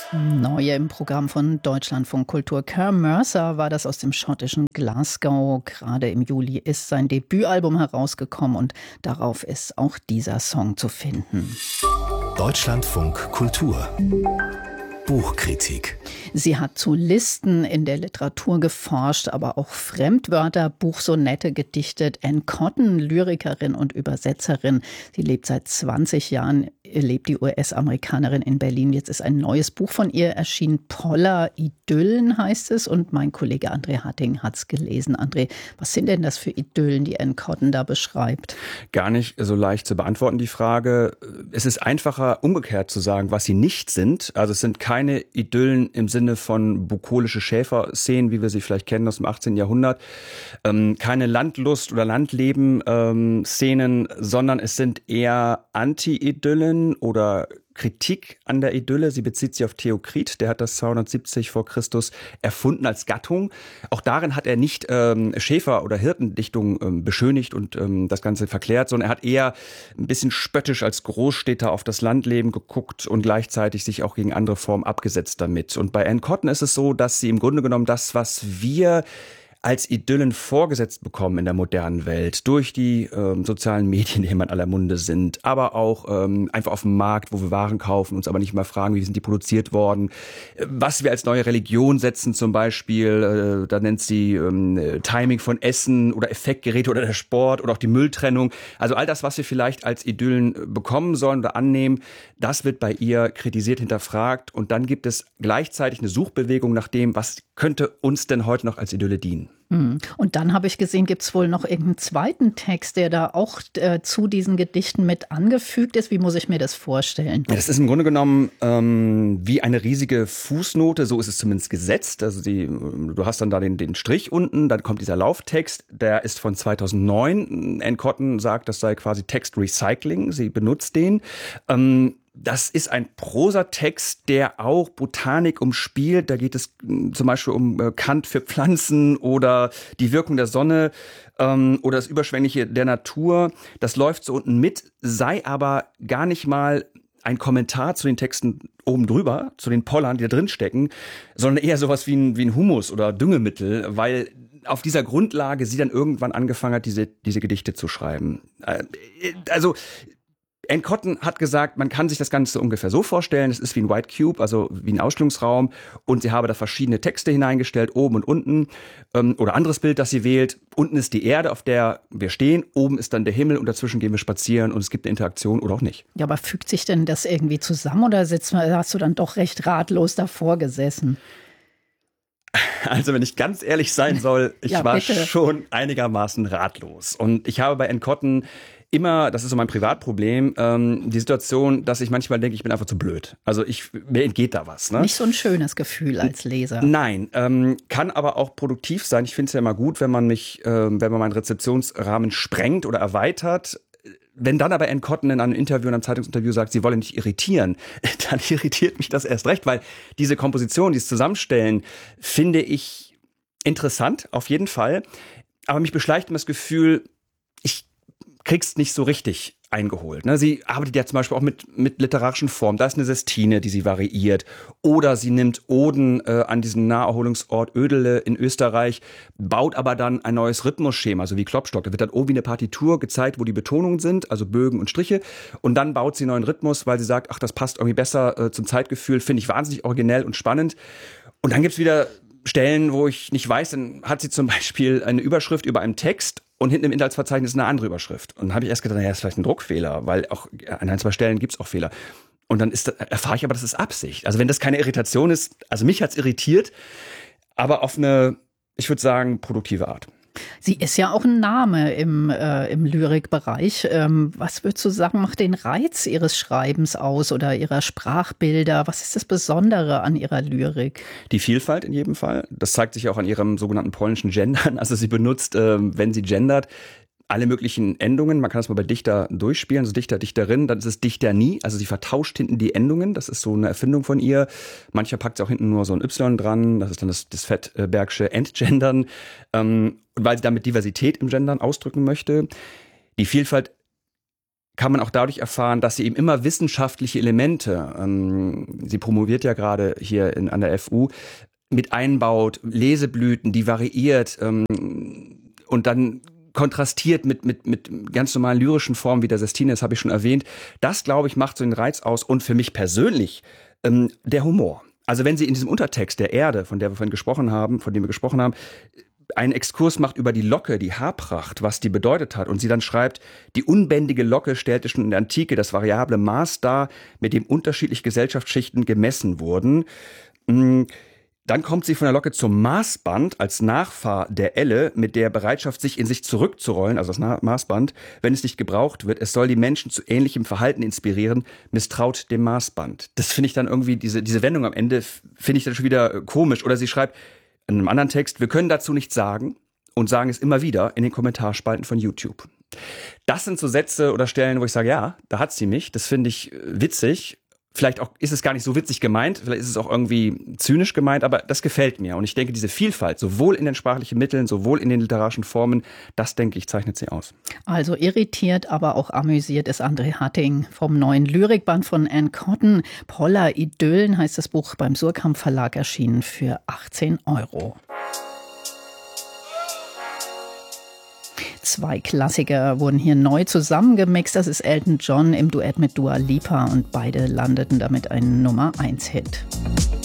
Neue im Programm von Deutschlandfunk Kultur. Kerr Mercer war das aus dem schottischen Glasgow. Gerade im Juli ist sein Debütalbum herausgekommen und darauf ist auch dieser Song zu finden. Deutschlandfunk Kultur. Buchkritik. Sie hat zu Listen in der Literatur geforscht, aber auch Fremdwörter, Buchsonette gedichtet. Anne Cotton, Lyrikerin und Übersetzerin. Sie lebt seit 20 Jahren, lebt die US-Amerikanerin in Berlin. Jetzt ist ein neues Buch von ihr erschienen. Poller Idyllen heißt es. Und mein Kollege André Hatting hat es gelesen. André, was sind denn das für Idyllen, die Anne Cotton da beschreibt? Gar nicht so leicht zu beantworten, die Frage. Es ist einfacher, umgekehrt zu sagen, was sie nicht sind. Also es sind keine Idyllen im Sinne von bukolische Schäferszenen, wie wir sie vielleicht kennen aus dem 18. Jahrhundert. Keine Landlust- oder Landleben-Szenen, sondern es sind eher Anti-Idyllen oder Kritik an der Idylle. Sie bezieht sich auf Theokrit, der hat das 270 vor Christus erfunden als Gattung. Auch darin hat er nicht Schäfer- oder Hirtendichtung beschönigt und das Ganze verklärt, sondern er hat eher ein bisschen spöttisch als Großstädter auf das Landleben geguckt und gleichzeitig sich auch gegen andere Formen abgesetzt damit. Und bei Anne Cotton ist es so, dass sie im Grunde genommen das, was wir als Idyllen vorgesetzt bekommen in der modernen Welt, durch die sozialen Medien, die immer in aller Munde sind, aber auch einfach auf dem Markt, wo wir Waren kaufen, uns aber nicht mal fragen, wie sind die produziert worden, was wir als neue Religion setzen zum Beispiel, da nennt sie Timing von Essen oder Effektgeräte oder der Sport oder auch die Mülltrennung, also all das, was wir vielleicht als Idyllen bekommen sollen oder annehmen, das wird bei ihr kritisiert, hinterfragt und dann gibt es gleichzeitig eine Suchbewegung nach dem, was könnte uns denn heute noch als Idylle dienen. Und dann habe ich gesehen, gibt es wohl noch irgendeinen zweiten Text, der da auch zu diesen Gedichten mit angefügt ist. Wie muss ich mir das vorstellen? Ja, das ist im Grunde genommen wie eine riesige Fußnote, so ist es zumindest gesetzt. Also du hast dann da den Strich unten, dann kommt dieser Lauftext, der ist von 2009. Anne Cotton sagt, das sei quasi Textrecycling, sie benutzt den. Das ist ein Prosatext, der auch Botanik umspielt. Da geht es zum Beispiel um Kant für Pflanzen oder die Wirkung der Sonne oder das Überschwängliche der Natur. Das läuft so unten mit, sei aber gar nicht mal ein Kommentar zu den Texten oben drüber, zu den Pollern, die da drin stecken, sondern eher sowas wie ein Humus oder Düngemittel, weil auf dieser Grundlage sie dann irgendwann angefangen hat, diese Gedichte zu schreiben. Also Anne Cotton hat gesagt, man kann sich das Ganze ungefähr so vorstellen, es ist wie ein White Cube, also wie ein Ausstellungsraum und sie habe da verschiedene Texte hineingestellt, oben und unten oder anderes Bild, das sie wählt. Unten ist die Erde, auf der wir stehen, oben ist dann der Himmel und dazwischen gehen wir spazieren und es gibt eine Interaktion oder auch nicht. Ja, aber fügt sich denn das irgendwie zusammen oder hast du dann doch recht ratlos davor gesessen? Also wenn ich ganz ehrlich sein soll, ich Ja, war bitte. schon einigermaßen ratlos und ich habe bei Anne Cotton immer, das ist so mein Privatproblem, die Situation, dass ich manchmal denke, ich bin einfach zu blöd. Also mir entgeht da was. Ne? Nicht so ein schönes Gefühl als Leser. Nein, kann aber auch produktiv sein. Ich finde es ja immer gut, wenn man meinen Rezeptionsrahmen sprengt oder erweitert. Wenn dann aber Anne Cotton in einem Interview, in einem Zeitungsinterview sagt, sie wolle nicht irritieren, dann irritiert mich das erst recht, weil diese Komposition, dieses Zusammenstellen, finde ich interessant, auf jeden Fall. Aber mich beschleicht immer das Gefühl, ich kriegst nicht so richtig eingeholt. Ne? Sie arbeitet ja zum Beispiel auch mit literarischen Formen. Da ist eine Sestine, die sie variiert. Oder sie nimmt Oden an diesem Naherholungsort Ödele in Österreich, baut aber dann ein neues Rhythmusschema, so wie Klopstock. Da wird dann oben wie eine Partitur gezeigt, wo die Betonungen sind, also Bögen und Striche. Und dann baut sie einen neuen Rhythmus, weil sie sagt, ach, das passt irgendwie besser zum Zeitgefühl. Finde ich wahnsinnig originell und spannend. Und dann gibt's wieder Stellen, wo ich nicht weiß, dann hat sie zum Beispiel eine Überschrift über einen Text und hinten im Inhaltsverzeichnis eine andere Überschrift. Und dann habe ich erst gedacht, naja, ist vielleicht ein Druckfehler, weil auch an ein, zwei Stellen gibt's auch Fehler. Und dann erfahre ich aber, das ist Absicht. Also wenn das keine Irritation ist, also mich hat's irritiert, aber auf eine, ich würde sagen, produktive Art. Sie ist ja auch ein Name im Lyrikbereich. Was würdest du sagen, macht den Reiz ihres Schreibens aus oder ihrer Sprachbilder? Was ist das Besondere an ihrer Lyrik? Die Vielfalt in jedem Fall. Das zeigt sich auch an ihrem sogenannten polnischen Gendern. Also sie benutzt, wenn sie gendert, alle möglichen Endungen. Man kann das mal bei Dichter durchspielen, also Dichter, Dichterin, dann ist es Dichter nie. Also sie vertauscht hinten die Endungen. Das ist so eine Erfindung von ihr. Mancher packt sie auch hinten nur so ein Y dran. Das ist dann das Fettbergsche Entgendern, weil sie damit Diversität im Gendern ausdrücken möchte. Die Vielfalt kann man auch dadurch erfahren, dass sie eben immer wissenschaftliche Elemente, sie promoviert ja gerade hier an der FU, mit einbaut, Leseblüten, die variiert und dann kontrastiert mit ganz normalen lyrischen Formen wie der Sestine, das habe ich schon erwähnt. Das, glaube ich, macht so den Reiz aus und für mich persönlich der Humor. Also wenn sie in diesem Untertext der Erde, von dem wir gesprochen haben, einen Exkurs macht über die Locke, die Haarpracht, was die bedeutet hat und sie dann schreibt, die unbändige Locke stellte schon in der Antike das variable Maß dar, mit dem unterschiedliche Gesellschaftsschichten gemessen wurden. Dann kommt sie von der Locke zum Maßband als Nachfahr der Elle mit der Bereitschaft, sich in sich zurückzurollen, also das Maßband, wenn es nicht gebraucht wird. Es soll die Menschen zu ähnlichem Verhalten inspirieren, misstraut dem Maßband. Das finde ich dann irgendwie, diese Wendung am Ende, finde ich dann schon wieder komisch. Oder sie schreibt in einem anderen Text, wir können dazu nichts sagen und sagen es immer wieder in den Kommentarspalten von YouTube. Das sind so Sätze oder Stellen, wo ich sage, ja, da hat sie mich. Das finde ich witzig. Vielleicht auch ist es gar nicht so witzig gemeint, vielleicht ist es auch irgendwie zynisch gemeint, aber das gefällt mir. Und ich denke, diese Vielfalt, sowohl in den sprachlichen Mitteln, sowohl in den literarischen Formen, das, denke ich, zeichnet sie aus. Also irritiert, aber auch amüsiert ist André Hatting vom neuen Lyrikband von Anne Cotton. Poller Idyllen heißt das Buch, beim Surkamp Verlag erschienen für 18 €. Zwei Klassiker wurden hier neu zusammengemixt. Das ist Elton John im Duett mit Dua Lipa und beide landeten damit einen Nummer-1-Hit.